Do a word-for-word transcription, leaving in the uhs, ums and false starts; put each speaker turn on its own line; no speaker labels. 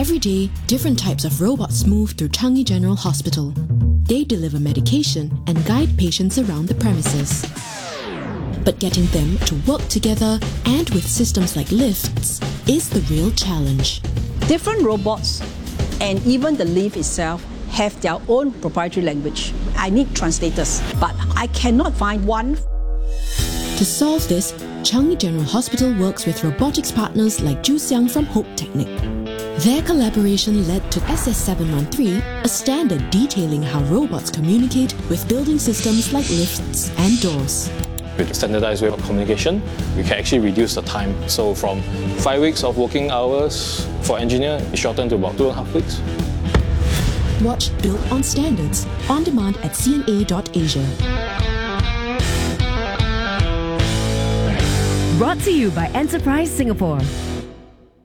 Every day, different types of robots move through Changi General Hospital. They deliver medication and guide patients around the premises. But getting them to work together and with systems like lifts is the real challenge.
Different robots and even the lift itself have their own proprietary language. I need translators, but I cannot find one.
To solve this, Changi General Hospital works with robotics partners like Ju Xiang from Hope Technic. Their collaboration led to S S seven one three, a standard detailing how robots communicate with building systems like lifts and doors.
With standardized way of communication, we can actually reduce the time. So from five weeks of working hours for engineer, it shortened to about two and a half weeks.
Watch Built on Standards, on demand at C N A dot asia.
Brought to you by Enterprise Singapore.